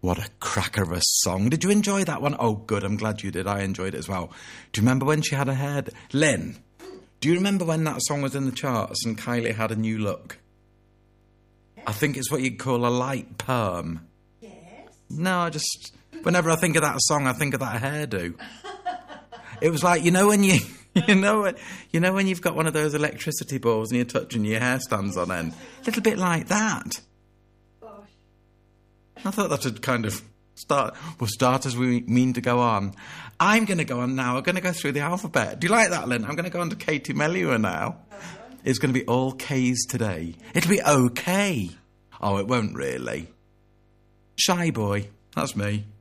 What a cracker of a song. Did you enjoy that one? Oh, good. I'm glad you did. I enjoyed it as well. Do you remember when she had her hair... Lynn, do you remember when that song was in the charts and Kylie had a new look? I think it's what you'd call a light perm. Yes. No, whenever I think of that song, I think of that hairdo. It was like, when you... when you've got one of those electricity balls and you're touching your hair stands on end. A little bit like that. I thought that would kind of start as we mean to go on. I'm going to go on now. I'm going to go through the alphabet. Do you like that, Lynn? I'm going to go on to Katie Melua now. It's going to be all K's today. It'll be okay. Oh, it won't really. Shy boy. That's me.